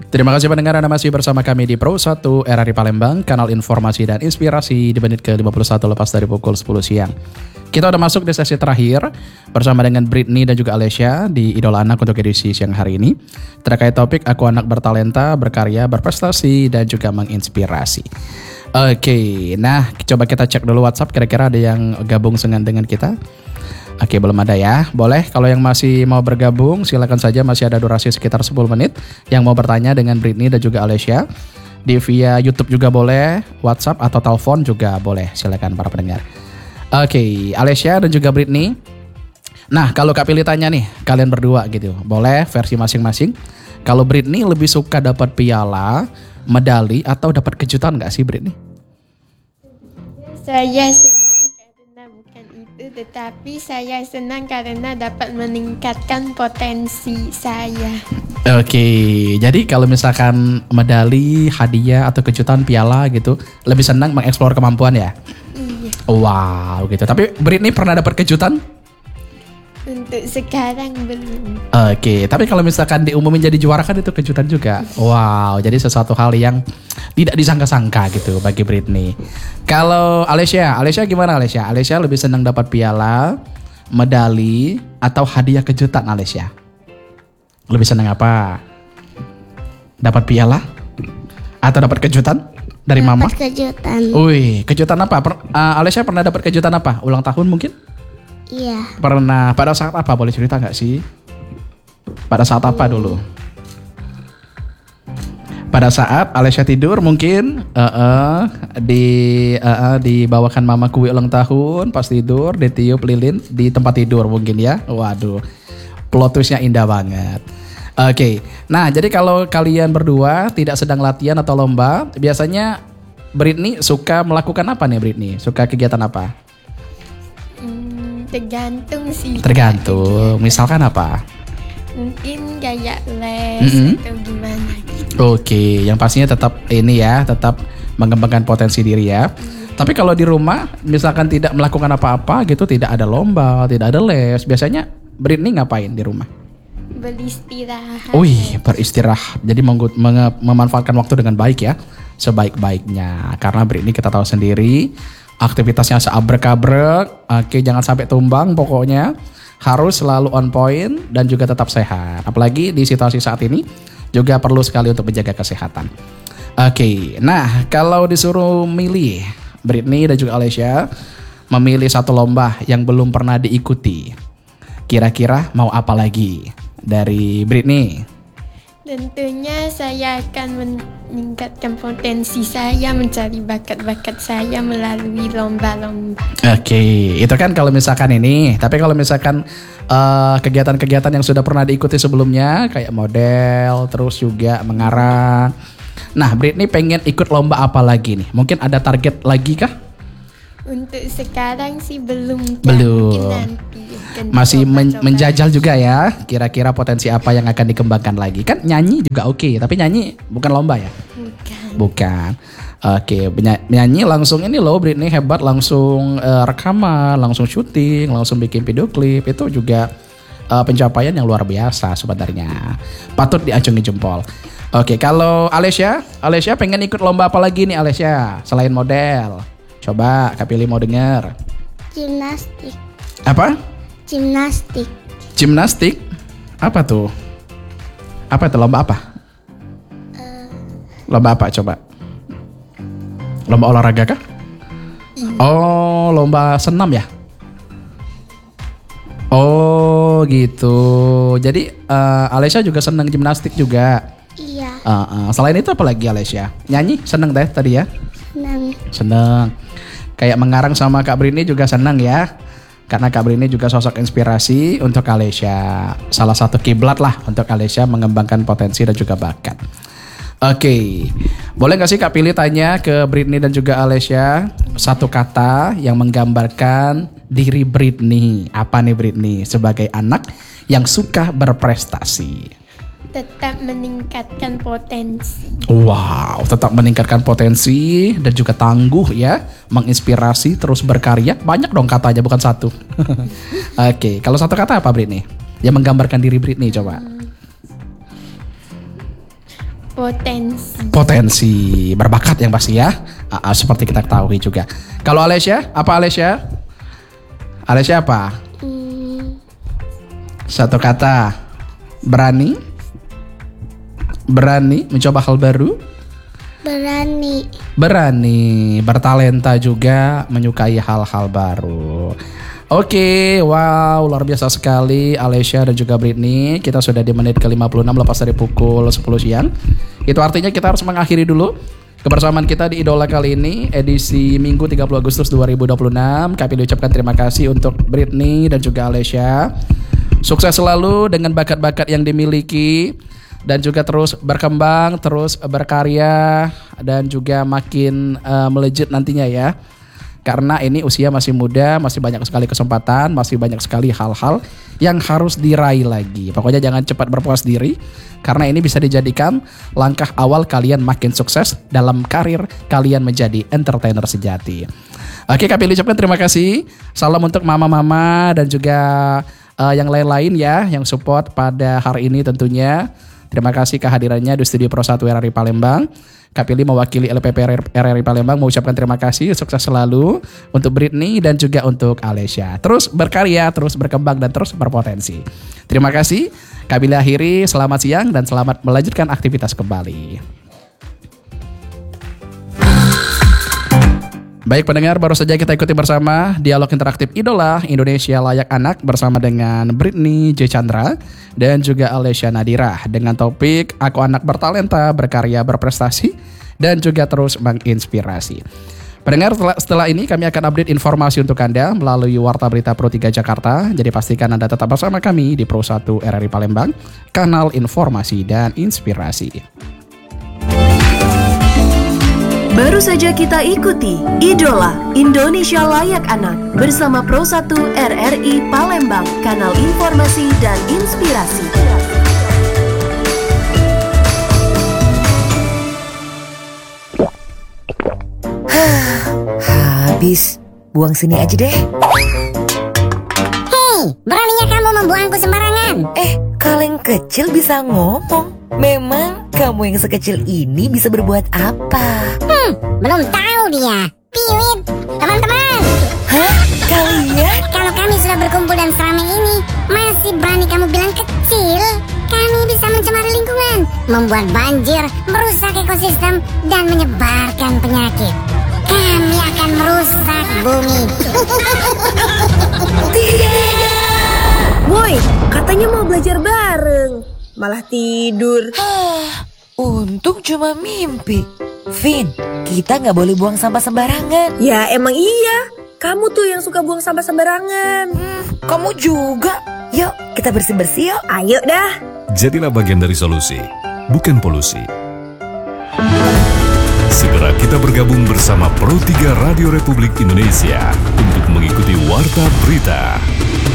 Terima kasih pendengar, Anda masih bersama kami di Pro 1 RRI Palembang, kanal informasi dan inspirasi di menit ke-51 lepas dari pukul 10 siang. Kita udah masuk di sesi terakhir bersama dengan Britney dan juga Alessia di Idola Anak untuk edisi siang hari ini. Terkait topik Aku Anak Bertalenta, Berkarya, Berprestasi, dan juga Menginspirasi. Oke, nah coba kita cek dulu WhatsApp, kira-kira ada yang gabung dengan kita. Oke, belum ada ya. Boleh, kalau yang masih mau bergabung silakan saja, masih ada durasi sekitar 10 menit. Yang mau bertanya dengan Britney dan juga Alessia di via YouTube juga boleh, WhatsApp atau telepon juga boleh. Silakan para pendengar. Oke, Alessia dan juga Britney. Nah, kalau Kak Pilih tanya nih, kalian berdua gitu. Boleh versi masing-masing. Kalau Britney lebih suka dapat piala, medali atau dapat kejutan enggak sih Britney? Saya senang karena bukan itu, tetapi saya senang karena dapat meningkatkan potensi saya. Oke, jadi kalau misalkan medali, hadiah atau kejutan piala gitu, lebih senang mengeksplor kemampuan ya? Iya. Wow gitu. Tapi Britney pernah dapat kejutan? Untuk sekarang belum. Oke, tapi kalau misalkan diumumin jadi juara kan itu kejutan juga. Wow, jadi sesuatu hal yang tidak disangka-sangka gitu bagi Britney. Kalau Alessia gimana Alessia? Alessia lebih senang dapat piala, medali, atau hadiah kejutan Alessia? Lebih senang apa? Dapat piala? Atau dapat kejutan dari mama? Dapat kejutan. Wih, kejutan apa? Alessia pernah dapat kejutan apa? Ulang tahun mungkin? Iya. Pernah. Pada saat apa? Boleh cerita gak sih? Pada saat apa dulu? Pada saat Alessia tidur mungkin dibawakan mama kue ulang tahun, pas tidur ditiup lilin di tempat tidur mungkin ya. Waduh, plot twistnya indah banget. Oke, nah jadi kalau kalian berdua tidak sedang latihan atau lomba, biasanya Britney suka melakukan apa nih Britney? Suka kegiatan apa? Tergantung sih. Tergantung, misalkan apa? Mungkin kayak les atau gimana gitu. Oke, yang pastinya tetap ini ya, tetap mengembangkan potensi diri ya. Tapi kalau di rumah, misalkan tidak melakukan apa-apa gitu, tidak ada lomba, tidak ada les, biasanya Britney ngapain di rumah? Beristirahat. Wih, beristirahat. Jadi memanfaatkan waktu dengan baik ya, sebaik-baiknya. Karena Britney kita tahu sendiri, aktivitasnya seabrek-abrek. Oke, jangan sampai tumbang pokoknya. Harus selalu on point dan juga tetap sehat. Apalagi di situasi saat ini juga perlu sekali untuk menjaga kesehatan. Oke, nah kalau disuruh milih Britney dan juga Alessia memilih satu lomba yang belum pernah diikuti, kira-kira mau apa lagi dari Britney? Tentunya saya akan meningkatkan potensi saya, mencari bakat-bakat saya melalui lomba-lomba. Oke, itu kan kalau misalkan ini. Tapi kalau misalkan kegiatan-kegiatan yang sudah pernah diikuti sebelumnya, kayak model, terus juga mengarang. Nah, Britney pengen ikut lomba apa lagi nih? Mungkin ada target lagi kah? Untuk sekarang sih belum. Belum. Mungkin nanti. Masih menjajal juga ya. Kira-kira potensi apa yang akan dikembangkan lagi? Kan nyanyi juga oke, tapi nyanyi bukan lomba ya? Bukan. Oke, nyanyi langsung ini loh Britney hebat, langsung rekaman, langsung syuting, langsung bikin video klip. Itu juga pencapaian yang luar biasa sebenarnya. Patut diacungi jempol. Oke, kalau Alessia pengen ikut lomba apa lagi nih Alessia? Selain model. Coba Kak Pilih mau denger. Gimnastik. Apa? Gimnastik. Gimnastik? Apa tuh? Apa itu lomba apa? Lomba apa coba? Lomba olahraga kah? Oh, lomba senam ya? Oh gitu. Jadi Alessia juga senang gimnastik juga. Iya. Selain itu apa lagi Alessia? Nyanyi seneng deh tadi ya? Seneng. Kayak mengarang sama Kak Britney juga senang ya. Karena Kak Britney juga sosok inspirasi untuk Alessia. Salah satu kiblat lah untuk Alessia mengembangkan potensi dan juga bakat. Oke, boleh gak sih Kak Pilih tanya ke Britney dan juga Alessia satu kata yang menggambarkan diri Britney. Apa nih Britney sebagai anak yang suka berprestasi? Tetap meningkatkan potensi. Wow, tetap meningkatkan potensi dan juga tangguh ya, menginspirasi, terus berkarya. Banyak dong katanya, bukan satu. Oke, kalau satu kata apa Britney? Yang menggambarkan diri Britney coba. Potensi. Berbakat yang pasti ya. Seperti kita ketahui juga. Kalau Alesya, apa Alesya? Alesya apa? Satu kata. Berani? Berani mencoba hal baru? Berani, bertalenta juga, menyukai hal-hal baru. Oke, wow, luar biasa sekali Alesya dan juga Britney. Kita sudah di menit ke-56 lepas dari pukul 10 siang. Itu artinya kita harus mengakhiri dulu kebersamaan kita di Idola kali ini, edisi Minggu 30 Agustus 2026. Kami ucapkan terima kasih untuk Britney dan juga Alesya. Sukses selalu dengan bakat-bakat yang dimiliki, dan juga terus berkembang, terus berkarya, dan juga makin melejit nantinya ya. Karena ini usia masih muda, masih banyak sekali kesempatan, masih banyak sekali hal-hal yang harus diraih lagi. Pokoknya jangan cepat berpuas diri, karena ini bisa dijadikan langkah awal kalian makin sukses dalam karir kalian menjadi entertainer sejati. Oke, kami ucapkan terima kasih. Salam untuk mama-mama dan juga yang lain-lain ya, yang support pada hari ini tentunya. Terima kasih kehadirannya di studio Pro 1 RRI Palembang. Kapili mewakili LPP RRI Palembang mengucapkan terima kasih, sukses selalu untuk Britney dan juga untuk Alesya. Terus berkarya, terus berkembang dan terus berpotensi. Terima kasih. Kapili akhiri, selamat siang dan selamat melanjutkan aktivitas kembali. Baik pendengar, baru saja kita ikuti bersama dialog interaktif Idola Indonesia Layak Anak bersama dengan Britney J. Chandra dan juga Alesya Nadirah dengan topik Aku Anak Bertalenta, Berkarya, Berprestasi dan juga terus menginspirasi. Pendengar, setelah ini kami akan update informasi untuk Anda melalui Warta Berita Pro 3 Jakarta. Jadi pastikan Anda tetap bersama kami di Pro 1 RRI Palembang, kanal informasi dan inspirasi. Baru saja kita ikuti Idola Indonesia Layak Anak bersama Pro 1 RRI Palembang, kanal informasi dan inspirasi. Habis, buang sini aja deh. Hei, beraninya kamu membuangku sembarangan. Kaleng kecil bisa ngomong. Memang kamu yang sekecil ini bisa berbuat apa? Belum tahu dia. Piwit, teman-teman. Hah? Kalian? Kalau kami sudah berkumpul dan seramai ini, masih berani kamu bilang kecil? Kami bisa mencemari lingkungan, membuat banjir, merusak ekosistem, dan menyebarkan penyakit. Kami akan merusak bumi. Woi, katanya mau belajar bareng, malah tidur. Untung cuma mimpi. Vin, kita nggak boleh buang sampah sembarangan. Ya emang iya, kamu tuh yang suka buang sampah sembarangan. Kamu juga. Yuk, kita bersih-bersih yuk. Ayo dah. Jadilah bagian dari solusi, bukan polusi. Segera kita bergabung bersama Pro 3 Radio Republik Indonesia untuk mengikuti Warta Berita.